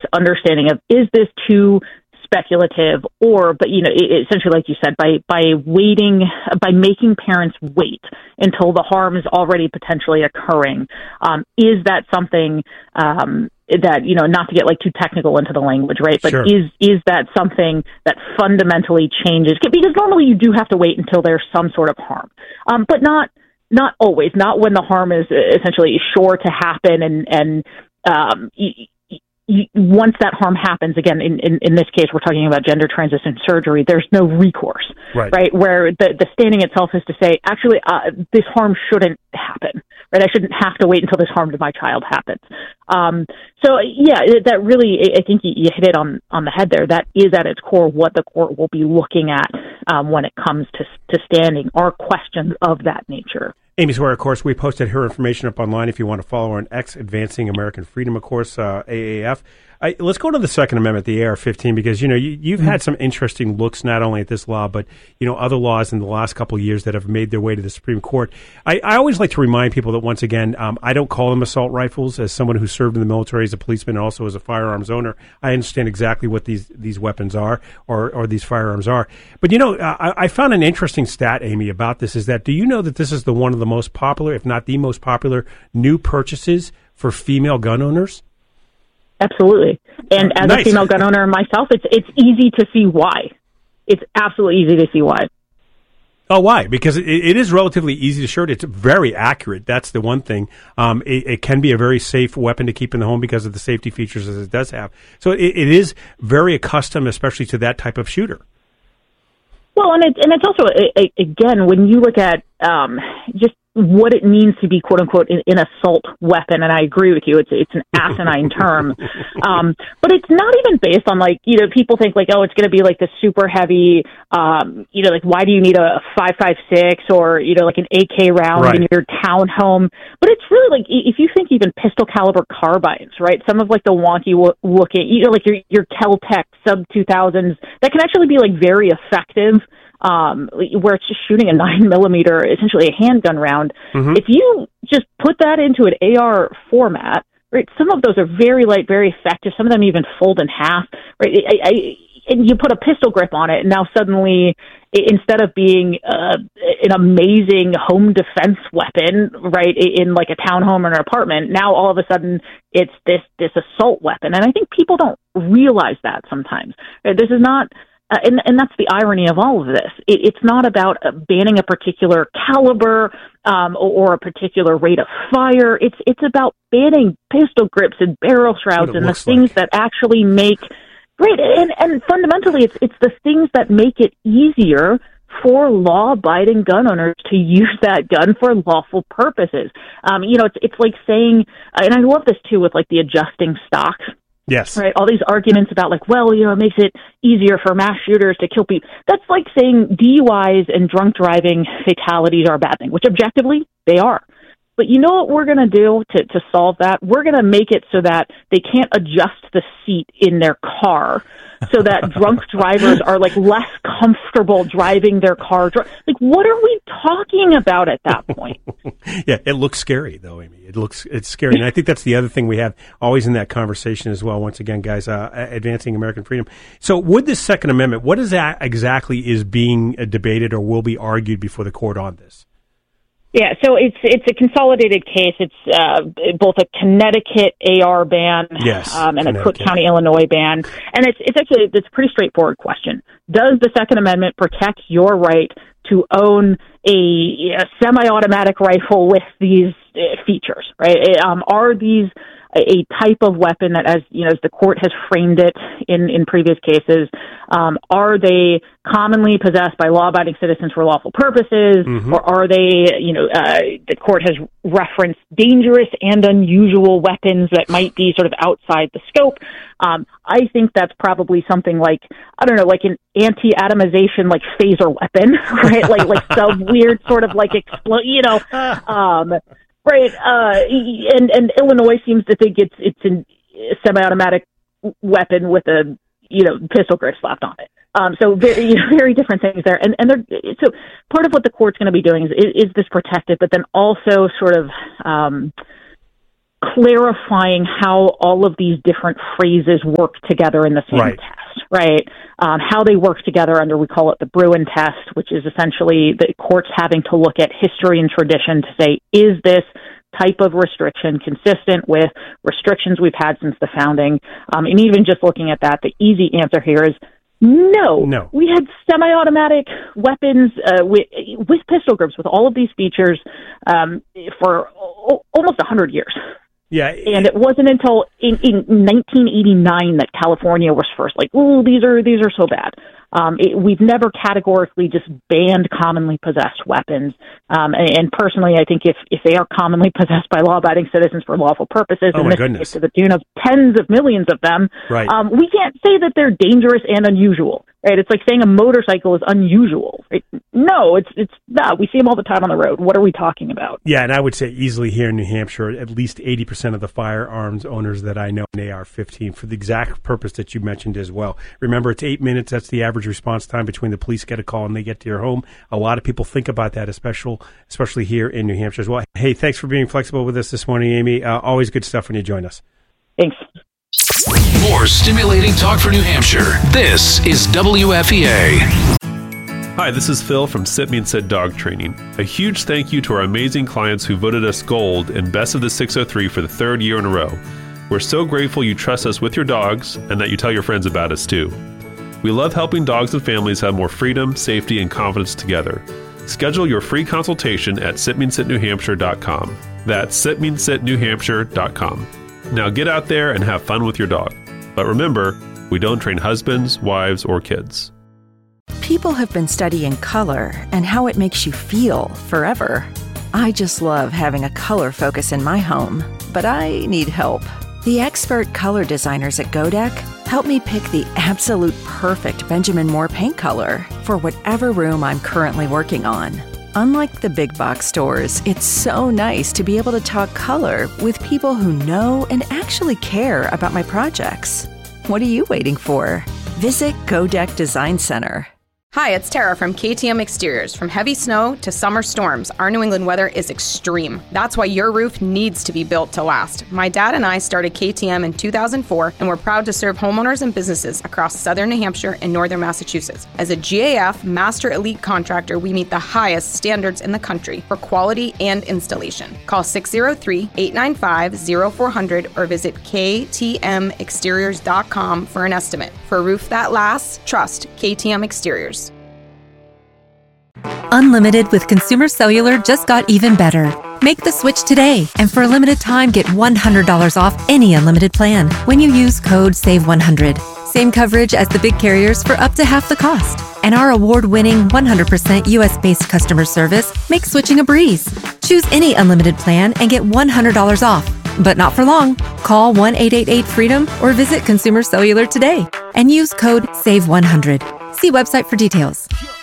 understanding of, is this too speculative, or, but, essentially, like you said, by making parents wait until the harm is already potentially occurring, is that something that, not to get like too technical into the language, right? But sure. is that something that fundamentally changes? Because normally you do have to wait until there's some sort of harm, but not always, not when the harm is essentially sure to happen, and once that harm happens, again, in this case, we're talking about gender transition surgery, there's no recourse, right? Where the standing itself is to say, actually, this harm shouldn't happen, right? I shouldn't have to wait until this harm to my child happens. That really, I think you hit it on the head there. That is at its core what the court will be looking at when it comes to standing, are questions of that nature. Amy Swearer, of course, we posted her information up online if you want to follow her on X, Advancing American Freedom, of course, AAF. Let's go to the Second Amendment, the AR-15, because, you've had some interesting looks not only at this law, but, other laws in the last couple of years that have made their way to the Supreme Court. I always like to remind people that, once again, I don't call them assault rifles. As someone who served in the military as a policeman and also as a firearms owner, I understand exactly what these weapons are or these firearms are. But, I found an interesting stat, Amy, about this, is that, do you know that this is one of the most popular, if not the most popular, new purchases for female gun owners? Absolutely. And as a female gun owner myself, it's easy to see why. It's absolutely easy to see why. Oh, why? Because it is relatively easy to shoot. It's very accurate. That's the one thing. It can be a very safe weapon to keep in the home because of the safety features as it does have. So it is very accustomed, especially to that type of shooter. Well, and it's also, again, when you look at just what it means to be, quote unquote, an assault weapon, and I agree with you, it's an asinine term, but it's not even based on, like, people think like, oh, it's going to be like the super heavy, like, why do you need a 5.56 or like an AK round in your townhome? But it's really like, if you think even pistol caliber carbines, right? Some of like the wonky looking, like your Kel-Tec sub 2000s that can actually be like very effective. Where it's just shooting a 9mm, essentially a handgun round. Mm-hmm. If you just put that into an AR format, right, some of those are very light, very effective. Some of them even fold in half, right? And you put a pistol grip on it, and now suddenly, instead of being an amazing home defense weapon, right, in like a townhome or an apartment, now all of a sudden it's this assault weapon. And I think people don't realize that sometimes. Right? This is not... and that's the irony of all of this. It's not about banning a particular caliber or a particular rate of fire. It's about banning pistol grips and barrel shrouds and the things that actually make great. And fundamentally, it's the things that make it easier for law-abiding gun owners to use that gun for lawful purposes. It's like saying, and I love this too with like the adjusting stock. Yes. Right. All these arguments about like, well, it makes it easier for mass shooters to kill people. That's like saying DUIs and drunk driving fatalities are a bad thing, which objectively they are. But you know what we're going to do to solve that? We're going to make it so that they can't adjust the seat in their car so that drunk drivers are like less comfortable driving their car. Like, what are we talking about at that point? Yeah, it looks scary though, Amy. It's scary. And I think that's the other thing we have always in that conversation as well. Once again, guys, advancing American freedom. So with this Second Amendment, what is that exactly is being debated or will be argued before the court on this? Yeah, so it's a consolidated case. It's both a Connecticut AR ban and a Cook County, Illinois ban. And it's a pretty straightforward question. Does the Second Amendment protect your right to own a semi-automatic rifle with these features, right? Are these a type of weapon that, as the court has framed it in previous cases, are they commonly possessed by law-abiding citizens for lawful purposes, or are they, the court has referenced dangerous and unusual weapons that might be sort of outside the scope. I think that's probably something like, I don't know, like an anti-atomization, like phaser weapon, right? like some weird sort of like right, and Illinois seems to think it's a semi-automatic weapon with a pistol grip slapped on it. So very different things there, and so part of what the court's going to be doing is this protected, but then also sort of clarifying how all of these different phrases work together in the same test, right? How they work together under, we call it the Bruin test, which is essentially the courts having to look at history and tradition to say, is this type of restriction consistent with restrictions we've had since the founding? And even just looking at that, the easy answer here is no. We had semi-automatic weapons with pistol grips with all of these features for almost 100 years. Yeah, and it wasn't until in 1989 that California was first like, "Oh, these are so bad." We've never categorically just banned commonly possessed weapons. And personally, I think if they are commonly possessed by law-abiding citizens for lawful purposes, and this is to the tune of tens of millions of them, we can't say that they're dangerous and unusual. Right? It's like saying a motorcycle is unusual. Right? No, it's not. We see them all the time on the road. What are we talking about? Yeah, and I would say easily here in New Hampshire, at least 80% of the firearms owners that I know an AR-15 for the exact purpose that you mentioned as well. Remember, it's 8 minutes. That's the average response time between the police get a call and they get to your home. A lot of people think about that, especially here in New Hampshire as well. Hey, thanks for being flexible with us this morning, Amy. Always good stuff when you join us. Thanks. More stimulating talk for New Hampshire. This is WFEA. Hi, this is Phil from Sit Me and Sit Dog Training. A huge thank you to our amazing clients who voted us gold in Best of the 603 for the third year in a row. We're so grateful you trust us with your dogs and that you tell your friends about us too. We love helping dogs and families have more freedom, safety, and confidence together. Schedule your free consultation at sitmeansitnewhampshire.com. That's sitmeansitnewhampshire.com. Now get out there and have fun with your dog. But remember, we don't train husbands, wives, or kids. People have been studying color and how it makes you feel forever. I just love having a color focus in my home, but I need help. The expert color designers at Godek help me pick the absolute perfect Benjamin Moore paint color for whatever room I'm currently working on. Unlike the big box stores, it's so nice to be able to talk color with people who know and actually care about my projects. What are you waiting for? Visit Godek Design Center. Hi, it's Tara from KTM Exteriors. From heavy snow to summer storms, our New England weather is extreme. That's why your roof needs to be built to last. My dad and I started KTM in 2004, and we're proud to serve homeowners and businesses across southern New Hampshire and northern Massachusetts. As a GAF Master Elite Contractor, we meet the highest standards in the country for quality and installation. Call 603-895-0400 or visit ktmexteriors.com for an estimate. For a roof that lasts, trust KTM Exteriors. Unlimited with Consumer Cellular just got even better. Make the switch today, and for a limited time, get $100 off any unlimited plan when you use code SAVE100. Same coverage as the big carriers for up to half the cost. And our award-winning 100% US-based customer service makes switching a breeze. Choose any unlimited plan and get $100 off. But not for long. Call 1-888-FREEDOM or visit Consumer Cellular today and use code SAVE100. See website for details.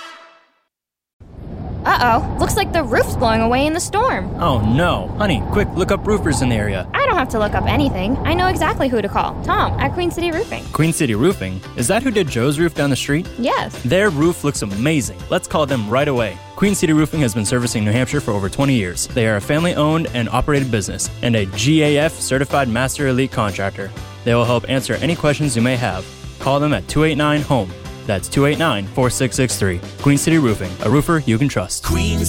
Uh-oh, looks like the roof's blowing away in the storm. Oh no. Honey, quick, look up roofers in the area. I don't have to look up anything. I know exactly who to call. Tom, at Queen City Roofing. Queen City Roofing? Is that who did Joe's roof down the street? Yes. Their roof looks amazing. Let's call them right away. Queen City Roofing has been servicing New Hampshire for over 20 years. They are a family-owned and operated business and a GAF certified Master Elite Contractor. They will help answer any questions you may have. Call them at 289-HOME. That's 289-4663. Queen City Roofing, a roofer you can trust.